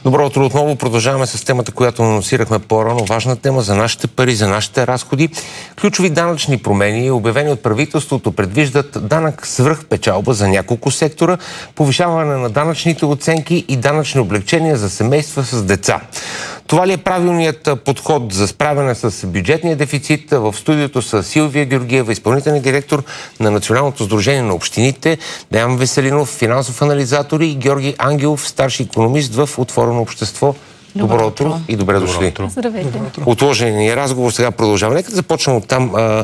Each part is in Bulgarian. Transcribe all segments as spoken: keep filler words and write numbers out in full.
Добро утро отново. Продължаваме с темата, която анонсирахме по-рано. Важна тема за нашите пари, за нашите разходи. Ключови данъчни промени, обявени от правителството, предвиждат данък свръхпечалба за няколко сектора, повишаване на данъчните оценки и данъчни облекчения за семейства с деца. Това ли е правилният подход за справяне с бюджетния дефицит? В студиото са Силвия Георгиева, изпълнителен директор на Националното сдружение на общините, Деян Веселинов, финансов анализатор, и Георги Ангелов, старши икономист в Отворено общество. Добро, Добро утро и добре Добро дошли. утро. Здравейте. Отложения разговор сега продължава. Нека да започнем от там. А,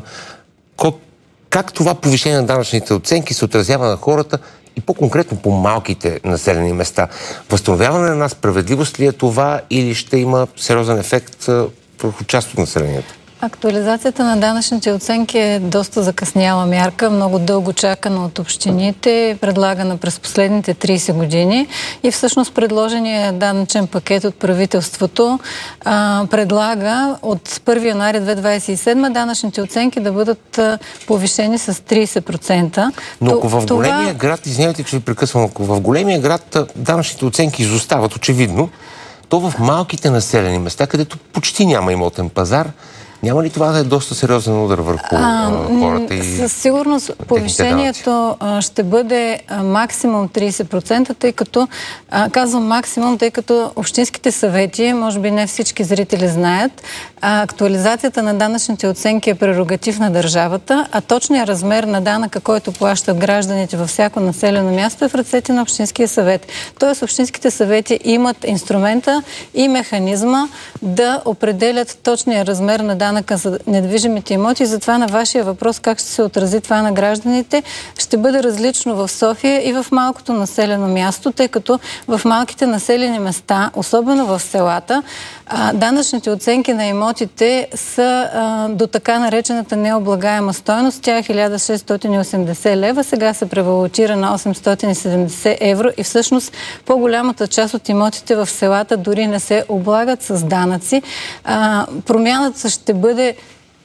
как това повишение на данъчните оценки се отразява на хората и по-конкретно по малките населени места? Възстановяване на справедливост ли е това или ще има сериозен ефект върху част от населението? Актуализацията на данъчните оценки е доста закъсняла мярка, много дълго чакана от общините, предлагана през последните трийсет години, и всъщност предложения данъчен пакет от правителството а, предлага от първи януари две хиляди двадесет и седма данъчните оценки да бъдат а, повишени с трийсет процента. Но ако в това... големия град, извинявайте, че ви прекъсвам, ако в големия град данъчните оценки изостават очевидно, то в малките населени места, където почти няма имотен пазар, няма ли това да е доста сериозен удар върху а, хората? И със сигурност повишението ще бъде а, максимум трийсет процента, тъй като, а, казвам максимум, тъй като общинските съвети, може би не всички зрители знаят, а, актуализацията на данъчните оценки е прерогатив на държавата, а точният размер на данъка, който плащат гражданите във всяко населено място, е в ръцете на общинския съвет. Тоест общинските съвети имат инструмента и механизма да определят точния размер на данъка за недвижимите имоти. Затова на вашия въпрос как ще се отрази това на гражданите ще бъде различно в София и в малкото населено място, тъй като в малките населени места, особено в селата, данъчните оценки на имотите са а, до така наречената необлагаема стойност. Тя е хиляда шестстотин и осемдесет лева, сега се превалутира на осемстотин и седемдесет евро и всъщност по-голямата част от имотите в селата дори не се облагат с данъци. А, промяната ще бъде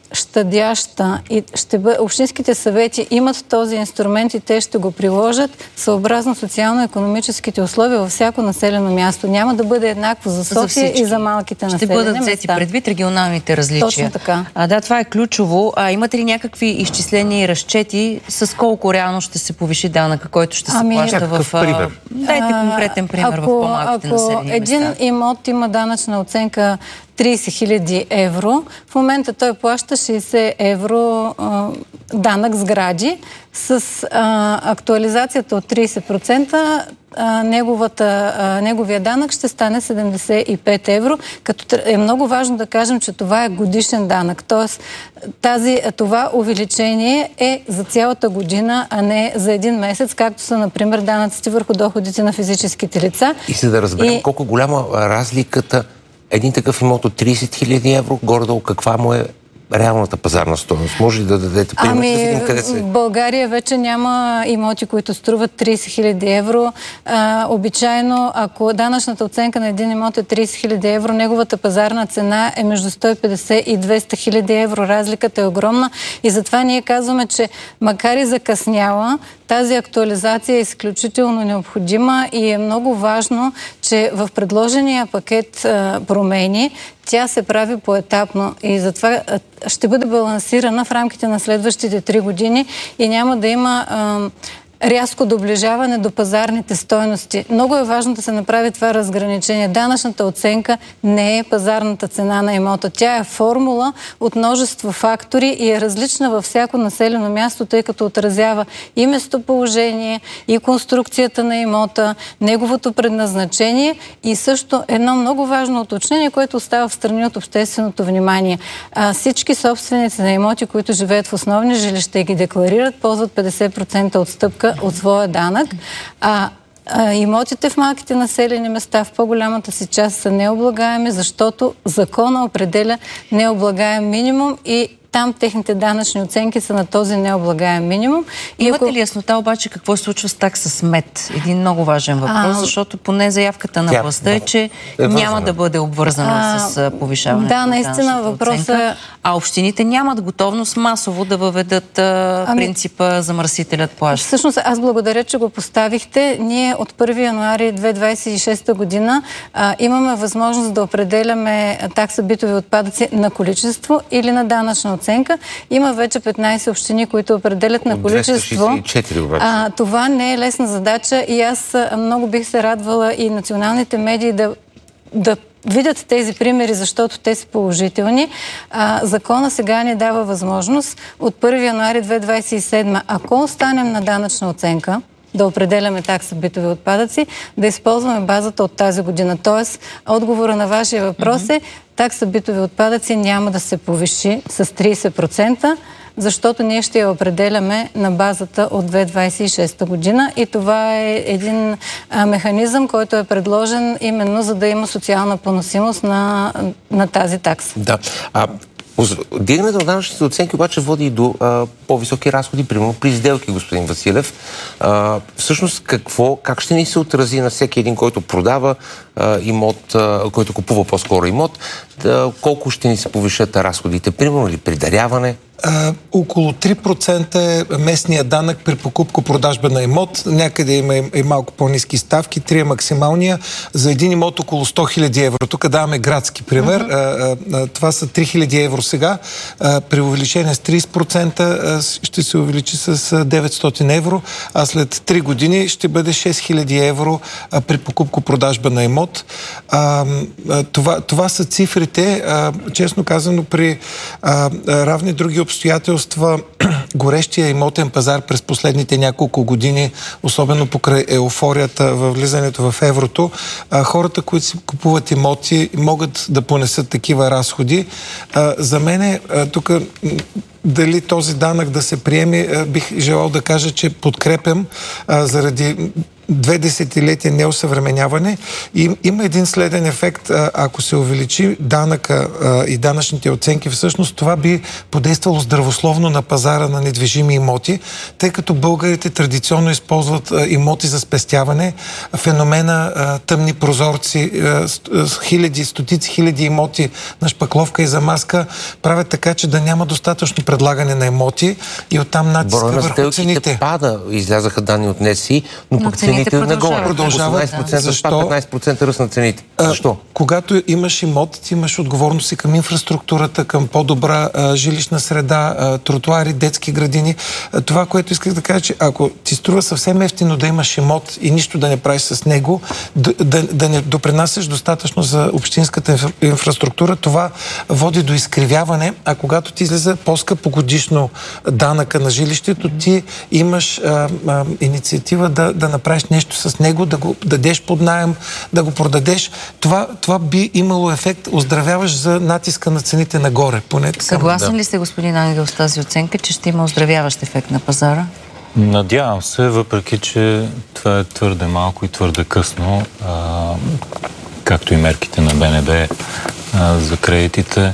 щадяща и ще бъ... общинските съвети имат този инструмент и те ще го приложат съобразно социално-економическите условия във всяко населено място. Няма да бъде еднакво за София за и за малките населени места. Ще бъдат взети предвид регионалните различия. Точно така. А, да, това е ключово. А, имате ли някакви изчисления и разчети с колко реално ще се повиши данъка, който ще се ами, в... плаща в... пример? Дайте конкретен пример ако, в по-малките населени места. Ако един имот има данъчна оценка трийсет хиляди евро, в момента той плаща шейсет евро а, данък сгради. С а, актуализацията от трийсет процента а, неговата, а, неговия данък ще стане седемдесет и пет евро, като е много важно да кажем, че това е годишен данък. Тоест, тази, това увеличение е за цялата година, а не за един месец, както са, например, данъците върху доходите на физическите лица. И се да разберем и... колко голяма разликата един такъв имот от трийсет хиляди евро, горе-долу каква му е реалната пазарна стойност? Може ли да дадете пример? Ами, да видим къде се... в България вече няма имоти, които струват трийсет хиляди евро. А, обичайно, ако данъчната оценка на един имот е трийсет хиляди евро, неговата пазарна цена е между сто и петдесет и двеста хиляди евро. Разликата е огромна и затова ние казваме, че макар и закъсняла, тази актуализация е изключително необходима и е много важно, че в предложения пакет а, промени тя се прави поетапно и затова ще бъде балансирана в рамките на следващите три години и няма да има а, рязко доближаване до пазарните стойности. Много е важно да се направи това разграничение. Данъчната оценка не е пазарната цена на имота. Тя е формула от множество фактори и е различна във всяко населено място, тъй като отразява и местоположение, и конструкцията на имота, неговото предназначение и също едно много важно уточнение, което остава в страни от общественото внимание. А, всички собственици на имоти, които живеят в основни жилища и ги декларират, ползват петдесет процента отстъпка от своя данък, а, а имотите в малките населени места в по-голямата си част са необлагаеми, защото закона определя необлагаем минимум и там техните данъчни оценки са на този необлагаем минимум. Имате ако... ли яснота обаче какво се случва с такса смет? Един много важен въпрос, а... защото поне заявката на властта е, че е няма да бъде обвързана а... с повишаването да, на наистина въпроса... а общините нямат готовност масово да въведат а, ами... принципа замърсителят плаща. Всъщност, аз благодаря, че го поставихте. Ние от първи януари две хиляди двадесет и шеста година а, имаме възможност да определяме такса битови отпадъци на количество или на данъчна оценка. Има вече петнайсет общини, които определят на количество. двеста шейсет и четири обаче. А, това не е лесна задача и аз много бих се радвала и националните медии да, да видят тези примери, защото те са положителни. А, закона сега ни дава възможност от първи януари две хиляди двадесет и седма, ако останем на данъчна оценка, да определяме такса битови отпадъци, да използваме базата от тази година. Тоест, отговора на вашия въпрос mm-hmm. е, такса битови отпадъци няма да се повиши с трийсет процента, защото ние ще я определяме на базата от две хиляди двадесет и шеста година и това е един а, механизъм, който е предложен именно за да има социална поносимост на, на тази такса. Да. А дигането на данъчните оценки обаче води и до а, по-високи разходи, примерно при сделки, господин Василев. А, всъщност какво, как ще ни се отрази на всеки един, който продава а, имот, а, който купува по-скоро имот, да, колко ще ни се повишат разходите, примерно или при даряване? А, около три процента е местния данък при покупко-продажба на имот. Някъде има и малко по-ниски ставки. Три е максималния. За един имот около сто хиляди евро. Тук даваме градски пример. Uh-huh. а, а, това са три хиляди евро сега. А, при увеличение с трийсет процента а, ще се увеличи с деветстотин евро, а след три години ще бъде шест хиляди евро а, при покупко-продажба на имот. А, а, това, това са цифрите. А, честно казано, при а, равни други обстоятелства, горещия имотен пазар през последните няколко години, особено покрай еуфорията във влизането в еврото, а, хората, които си купуват имоти, могат да понесат такива разходи. А, за мен тук дали този данък да се приеме, бих желал да кажа, че подкрепям а, заради две десетилетия неосъвременяване. И има един следен ефект. Ако се увеличи данъка и данъчните оценки, всъщност това би подействало здравословно на пазара на недвижими имоти, тъй като българите традиционно използват имоти за спестяване. Феномена тъмни прозорци, хиляди, стотици хиляди имоти на шпакловка и замазка правят така, че да няма достатъчно предлагане на имоти и оттам натиска върху цените. Пада, излязаха данни от НЕСИ, но пък цените нагоре. Продължават. осемнайсет процента, защо? петнайсет процента ръст на цените. Защо? А, когато имаш имот, ти имаш отговорност и към инфраструктурата, към по-добра а, жилищна среда, а, тротуари, детски градини. А, това, което исках да кажа, че ако ти струва съвсем ефтино да имаш имот и нищо да не правиш с него, да, да, да не допринасяш достатъчно за общинската инфра, инфраструктура, това води до изкривяване, а когато ти излиза по-скъпо годишно данъка на жилището, ти имаш а, а, инициатива да, да направиш нещо с него, да го дадеш под наем, да го продадеш. Това, това би имало ефект, оздравяваш за натиска на цените нагоре. Поне така. Съгласен да. ли сте, господин Ангел, с тази оценка, че ще има оздравяващ ефект на пазара? Надявам се, въпреки че това е твърде малко и твърде късно, а, както и мерките на Б Н Б а, за кредитите.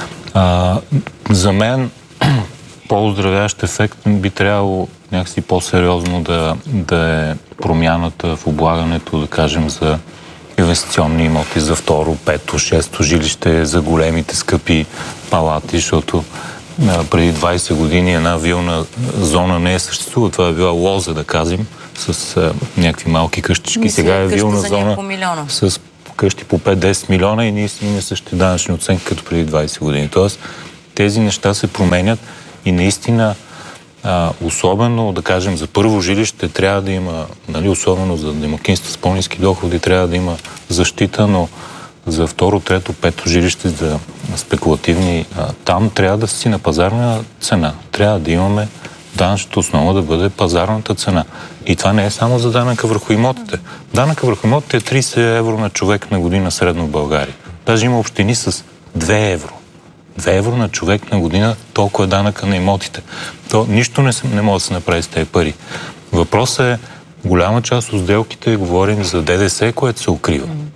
А, за мен по-оздравяващ ефект би трябвало някакси по-сериозно да, да е промяната в облагането, да кажем, за инвестиционни имоти, за второ, пето, шесто жилище, за големите скъпи палати, защото а, преди двайсет години една вилна зона не е съществува. Това е била лоза, да кажем, с а, някакви малки къщички. Мисля, сега е вилна зона с къщи по пет-десет милиона и ние си имаме същите данъчни оценки като преди двайсет години. Тоест, тези неща се променят и наистина А, особено, да кажем, за първо жилище трябва да има, нали, особено за домакинства с по-ниски доходи, трябва да има защита, но за второ, трето, пето жилище за спекулативни, а, там трябва да си на пазарна цена. Трябва да имаме данъчната основа да бъде пазарната цена. И това не е само за данъка върху имотите. Данъка върху имотите е трийсет евро на човек на година средно в България. Даже има общини с две евро. две евро на човек на година, толкова е данъка на имотите. То нищо не, не може да се направи с тези пари. Въпросът е, голяма част от сделките говорим за Д Д С, което се укрива.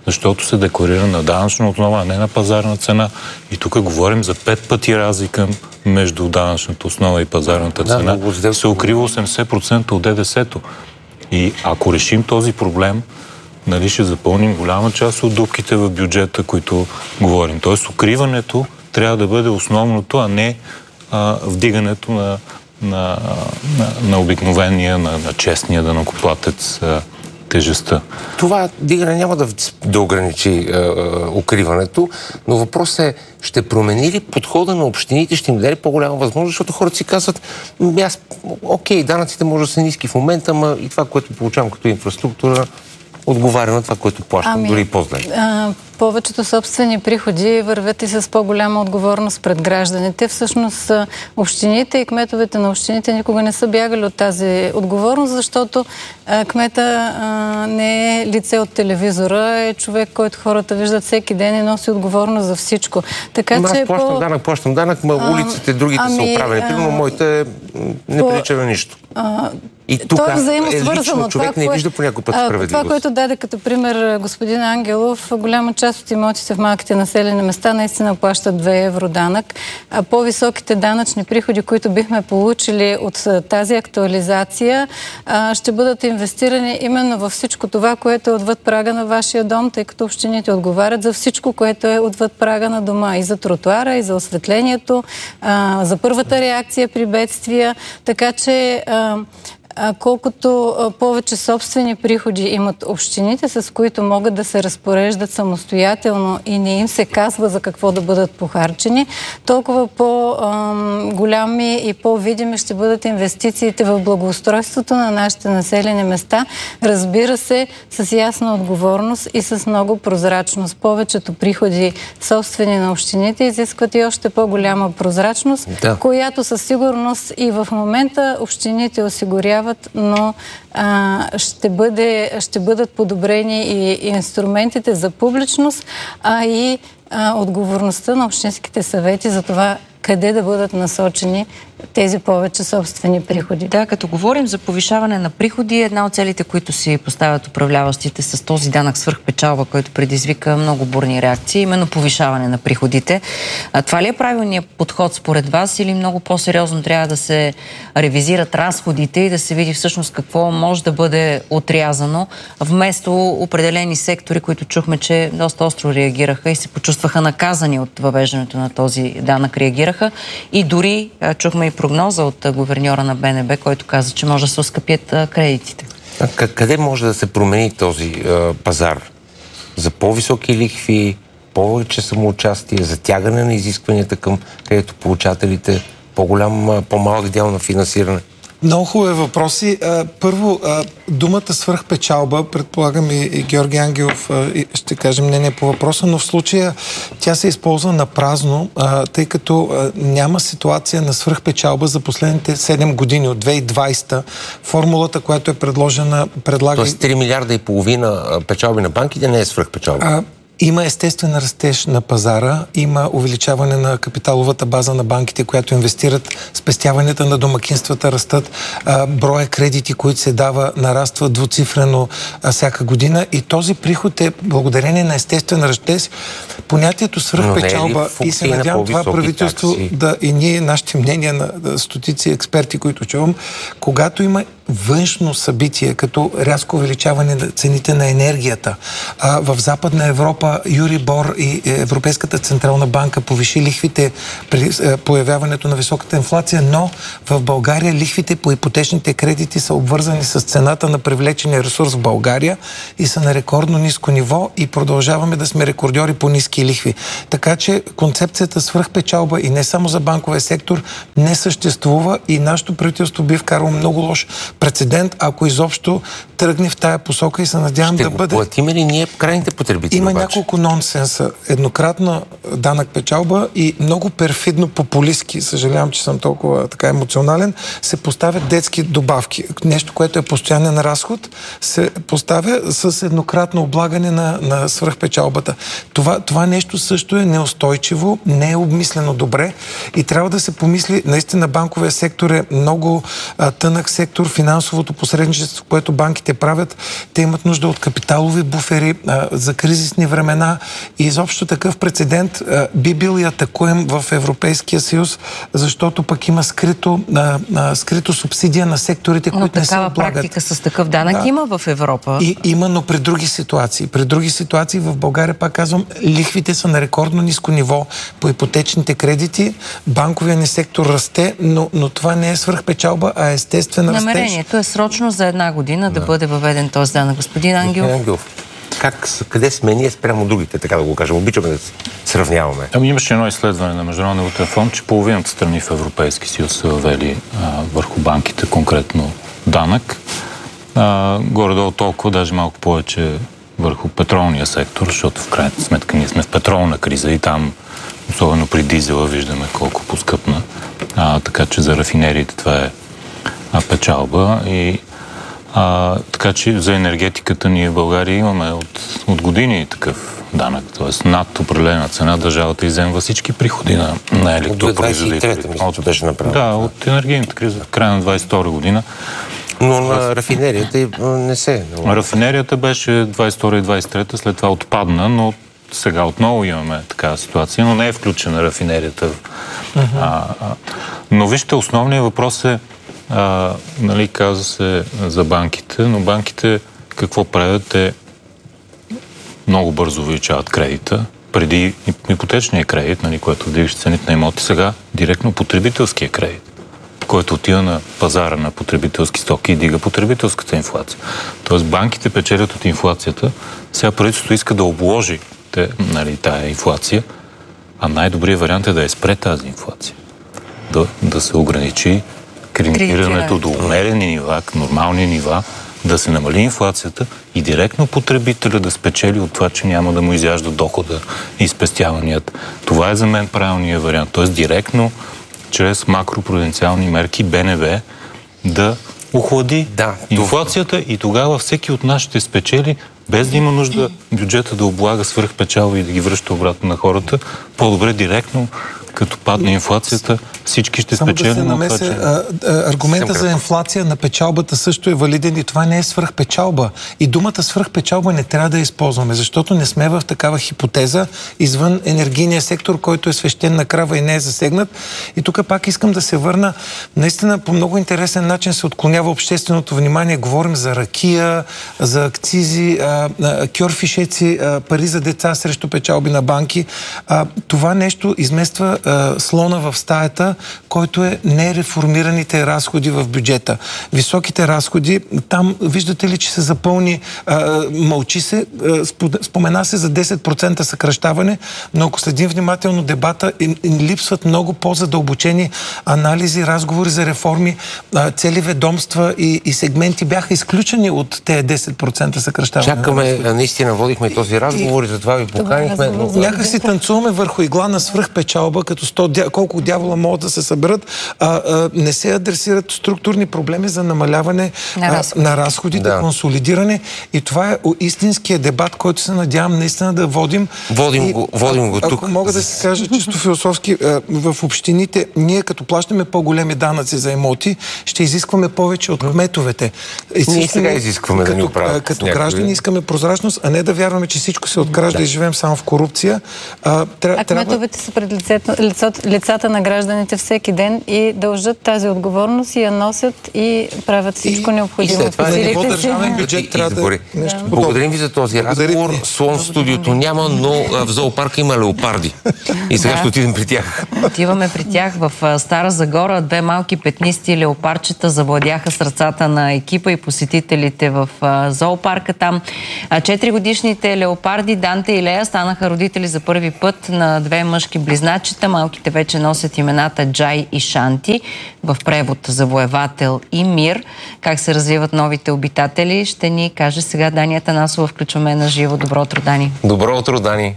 защото се декларира на данъчна основа, а не на пазарна цена. И тук говорим за пет пъти разлика между данъчната основа и пазарната цена. Да, се укрива осемдесет процента от ДДС-то. И ако решим този проблем, нали, ще запълним голяма част от дупките в бюджета, които говорим. Тоест, укриването трябва да бъде основното, а не а, вдигането на, на, на, на обикновения, на, на честния данъкоплатец а, тежестта. Това дигане няма да, да ограничи а, а, укриването, но въпросът е, ще промени ли подхода на общините, ще им даде по-голяма възможност, защото хората си казват, аз, окей, данъците може да са ниски в момента, ама и това, което получавам като инфраструктура, отговаря на това, което плащам, ами, дори и по-зле. Повечето собствени приходи вървят и с по-голяма отговорност пред гражданите. Всъщност общините и кметовете на общините никога не са бягали от тази отговорност, защото а, кмета а, не е лице от телевизора, е човек, който хората виждат всеки ден и носи отговорност за всичко. Така, ама че аз плащам по... данък, плащам данък, ма а, улиците, другите ами, са оправени, но моите не прилича на нищо. А, И тук е лично човек това, не вижда по някой път справедливост. Това, което даде като пример господин Ангелов, голяма част от имотите в малките населени места наистина плащат две евро данък. А по-високите данъчни приходи, които бихме получили от тази актуализация, ще бъдат инвестирани именно във всичко това, което е отвъд прага на вашия дом, тъй като общините отговарят за всичко, което е отвъд прага на дома. И за тротуара, и за осветлението, за първата реакция при бедствия. Така че А, колкото а, повече собствени приходи имат общините, с които могат да се разпореждат самостоятелно и не им се казва за какво да бъдат похарчени, толкова по-голями и по-видими ще бъдат инвестициите в благоустройството на нашите населени места. Разбира се, с ясна отговорност и с много прозрачност. Повечето приходи собствени на общините изискват и още по-голяма прозрачност, да, която със сигурност и в момента общините осигуряват, но а, ще, бъде, ще бъдат подобрени и инструментите за публичност, а и а, отговорността на общинските съвети за това къде да бъдат насочени тези повече собствени приходи. Да, като говорим за повишаване на приходи, една от целите, които си поставят управляващите с този данък свръхпечалба, който предизвика много бурни реакции, именно повишаване на приходите. А това ли е правилният подход според вас или много по-сериозно трябва да се ревизират разходите и да се види всъщност какво може да бъде отрязано, вместо определени сектори, които чухме, че доста остро реагираха и се почувстваха наказани от въвеждането на този данък, реагираха и дори чухме и прогноза от гуверньора на БНБ, който каза, че може да се оскъпят кредитите. А къде може да се промени този а, пазар? За по-високи лихви, повече самоучастие, затягане на изискванията към кредитополучателите, по-голям, по-малък дял на финансиране? Много хубави въпроси. Първо, думата свръхпечалба, предполагам и, и Георги Ангелов ще каже мнение по въпроса, но в случая тя се използва на празно, тъй като няма ситуация на свръхпечалба за последните седем години, от две хиляди и двадесета. Формулата, която е предложена, предлага... Тоест три милиарда и половина печалби на банките не е свръхпечалба. Има естествен растеж на пазара, има увеличаване на капиталовата база на банките, която инвестират, спестяванията на домакинствата растат, а, броя кредити, които се дава, нараства двуцифрено а, всяка година и този приход е благодарение на естествен растеж. Понятието свръхпечалба е и се надявам това правителство такси. Да и ние, нашите мнения на да, стотици експерти, които чувам, когато има външно събитие, като рязко увеличаване на цените на енергията. А, в Западна Европа Юрибор и Европейската централна банка повиши лихвите при е, появяването на високата инфлация, но в България лихвите по ипотечните кредити са обвързани с цената на привлечения ресурс в България и са на рекордно ниско ниво и продължаваме да сме рекордьори по ниски лихви. Така че концепцията свръхпечалба и не само за банковия сектор не съществува и нашето правителство би вкарало много лош прецедент, ако изобщо тръгне в тая посока и се надявам Ще да бъде... Ще го платим ли ние крайните потребители? Има обаче? няколко нонсенса. Еднократна данък печалба и много перфидно популистки, съжалявам, че съм толкова така емоционален, се поставят детски добавки. Нещо, което е постоянен разход, се поставя с еднократно облагане на, на свръхпечалбата. Това, това нещо също е неустойчиво, не е обмислено добре и трябва да се помисли, наистина банковия сектор е много а, тънък сектор, финансов финансовото посредничество, което банките правят. Те имат нужда от капиталови буфери а, за кризисни времена и изобщо такъв прецедент а, би бил и атакуем в Европейския съюз, защото пък има скрито, а, а, скрито субсидия на секторите, но които не се облагат. Но такава практика с такъв данък да. има в Европа. И, има, но при други ситуации. При други ситуации в България, пак казвам, лихвите са на рекордно ниско ниво по ипотечните кредити, банковия ни сектор расте, но, но това не е свръхпечалба, а естествен растеж. Намерението е срочно за една година да, да бъде въведен този данък. Господин Ангелов. Ангелов. Как, къде сме ние спрямо другите, така да го кажем? Обичаме да се сравняваме. Ами имаше едно изследване на Международния валутен фонд, че половината страни в Европейски съюз са въвели а, върху банките конкретно данък. А, горе-долу толкова, даже малко повече върху петролния сектор, защото в крайна сметка ние сме в петролна криза и там, особено при дизела, виждаме колко поскъпна. А, така че за рафинериите това е а, печалба. И, а, така че за енергетиката ние в България имаме от, от години такъв данък. Т.е. над определена цена държавата изземва всички приходи на, на електропроизводителите. От беше направено. Да, от енергийната криза в края на двадесет и втора година. Но на рафинерията не се. Рафинерията беше двадесет и втора и двадесет и трета, след това отпадна, но сега отново имаме такава ситуация, но не е включена рафинерията. Uh-huh. А, а, но вижте, основният въпрос е, а, нали, каза се за банките, но банките какво правят? Те много бързо увеличават кредита. Преди ипотечния кредит, нали, който вдигаше цените на имоти, сега директно потребителския кредит, който отива на пазара на потребителски стоки и дига потребителската инфлация. Тоест банките печелят от инфлацията, сега правителството иска да обложи те, нали, тая инфлация, а най-добрият вариант е да я спре тази инфлация. Да, да се ограничи кредитирането до умерени нива, нормални нива, да се намали инфлацията и директно потребителя да спечели от това, че няма да му изяжда дохода и спестяванията. Това е за мен правилният вариант. Тоест директно чрез макропруденциални мерки Б Н Б да охлади да, инфлацията и тогава всеки от нас ще спечели, без да има нужда бюджета да облага свръхпечалба и да ги връща обратно на хората. По-добре директно, като падне инфлацията, всички ще спечелим. Само да се намеся, а, а, аргумента за инфлация на печалбата също е валиден и това не е свръхпечалба. И думата свръхпечалба не трябва да я използваме, защото не сме в такава хипотеза извън енергийния сектор, който е свещена крава и не е засегнат. И тук пак искам да се върна. Наистина по много интересен начин се отклонява общественото внимание. Говорим за ракия, за акцизи, а, а, кьорфишеци, а, пари за деца срещу печалби на банки. А, това нещо измества слона в стаята, който е нереформираните разходи в бюджета. Високите разходи, там виждате ли, че се запълни, а, мълчи се, а, спомена се за десет процента съкращаване, но ако следим внимателно дебата, им, им липсват много по-задълбочени анализи, разговори за реформи, а, цели ведомства и, и сегменти бяха изключени от тези десет процента съкращаване. Чакаме, наистина водихме този разговор и затова ви поканихме. Но... Някак си танцуваме върху игла на свръхпечалба, като сто, дя, колко дявола могат да се съберат, а, а, не се адресират структурни проблеми за намаляване на, а, разход. на разходите, да. консолидиране. И това е истинският дебат, който се надявам наистина да водим. Водим и, го, водим го тук. Ако мога да си кажа чисто философски, а, в общините, ние като плащаме по-големи данъци за имоти, ще изискваме повече от кметовете. И ние сега изискваме като, да ни оправят. Като някакви... граждани искаме прозрачност, а не да вярваме, че всичко се откражда да. и живеем само в корупция. А, тря, а кметовете са пред лицето, лицата, лицата на гражданите всеки ден и дължат тази отговорност и я носят и правят всичко и, необходимо. И след това ниво държавен бюджет и, трябва да... Да. Благодарим ви за този разговор. Слон в студиото няма, но в зоопарка има леопарди. И сега да. ще отидем при тях. Отиваме при тях в Стара Загора. Две малки петнисти леопарчета завладяха сърцата на екипа и посетителите в зоопарка там. Четиригодишните леопарди Данте и Лея станаха родители за първи път на две мъжки близначета. Малките вече носят имената Джай и Шанти, в превод завоевател и мир. Как се развиват новите обитатели, ще ни каже сега Дани Атанасова. Включваме на живо. Добро утро, Дани. Добро утро, Дани.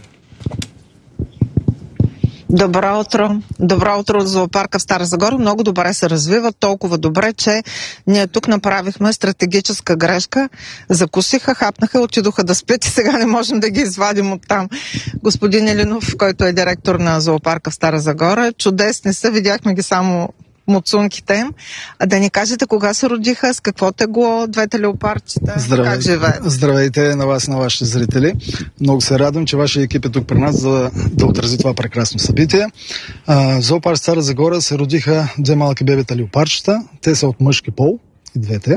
Добро утро. Добро утро от зоопарка в Стара Загора. Много добре се развиват, толкова добре, че ние тук направихме стратегическа грешка. Закусиха, хапнаха, отидоха да спят и сега не можем да ги извадим от там. Господин Илинов, който е директор на зоопарка в Стара Загора, чудесни са, видяхме ги само муцунките им. А да ни кажете кога се родиха, с какво тегло двете леопардчета, Здравей, как живеят? Здравейте на вас и на вашите зрители. Много се радвам, че вашия екип е тук при нас, за да отрази това прекрасно събитие. В зоопарк Стара Загора се родиха две малки бебета леопардчета. Те са от мъжки пол, и двете.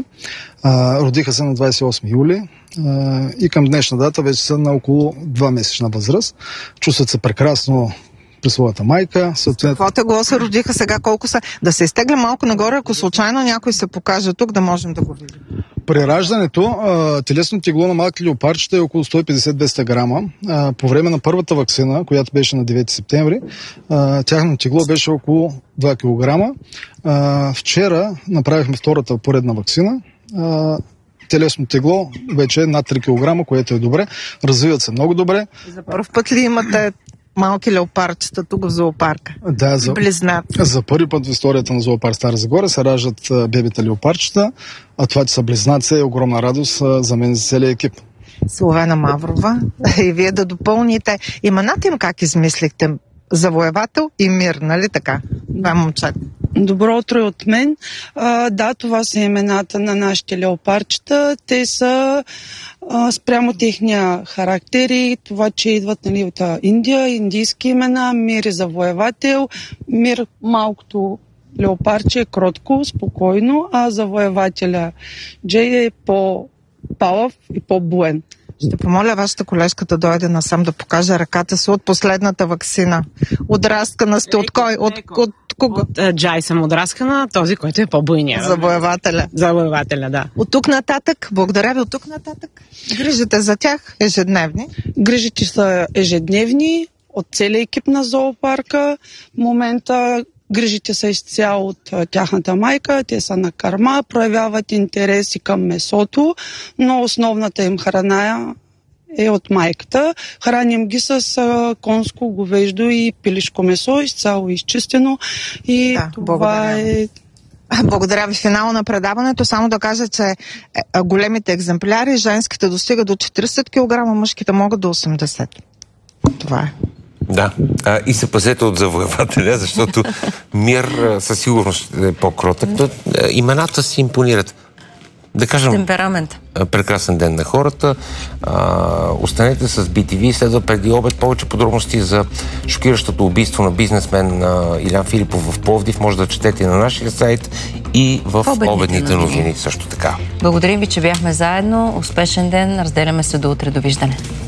А, родиха се на двадесет и осми юли а, и към днешна дата вече са на около два месечна възраст. Чувстват се прекрасно при своята майка. Съответ... Какво тегло се родиха сега? Колко са? Да се изтегля малко нагоре, ако случайно някой се покаже тук, да можем да го видим. При раждането а, телесното тегло на малки леопардчета е около сто и петдесет до двеста грама. А, по време на първата ваксина, която беше на девети септември, а, тяхното тегло беше около два килограма. А, вчера направихме втората поредна ваксина. А, телесното тегло вече е над три килограма, което е добре. Развиват се много добре. За първ път ли имате малки леопардчета тук в зоопарка? Да, за, за първи път в историята на зоопарк Стара Загора се раждат а, бебета леопардчета, а това, че са близнаци, е огромна радост а, за мен и за целия екип. Славена Маврова, и вие да допълните имената им, как измислихте? Завоевател и Мир, нали така? Това момчета. Добро утро и от мен. А, да, това са имената на нашите леопардчета. Те са а, спрямо техния характер и това, че идват, нали, от Индия, индийски имена. Мир е завоевател. Мир, малкото леопардче е кротко, спокойно, а завоевателя Джей е по-палав и по-буен. Ще помоля вашата колежка да дойде насам да покаже ръката си от последната ваксина. Отраскана сте от кой? От, от, от кого? От uh, Джай съм отраскана, този, който е по-буйния. Завоевателя. Завоевателя, да. От тук нататък, благодаря ви, от тук нататък. Грижите за тях ежедневни? Грижите са ежедневни от целия екип на зоопарка. В момента грижите са изцяло от а, тяхната майка, те са на кърма, проявяват интереси към месото, но основната им храна е от майката. Храним ги с а, конско, говеждо и пилешко месо, изцяло изчистено и да, това благодаря. е... Благодаря ви. Финал на предаването. Само да кажа, че големите екземпляри, женските достигат до четиридесет килограма, мъжките могат до осемдесет. Това е. Да, а, и се пазете от завоевателя, защото Мир със сигурност е по-кротък. Но имената си импонират. Да кажем, темперамент. Прекрасен ден на хората. А, останете с би ти ви. Следва преди обед повече подробности за шокиращото убийство на бизнесмен а, Илян Филипов в Пловдив. Може да четете на нашия сайт и в обедните, обедните новини. новини също така. Благодарим ви, че бяхме заедно. Успешен ден. Разделяме се до утре. Довиждане.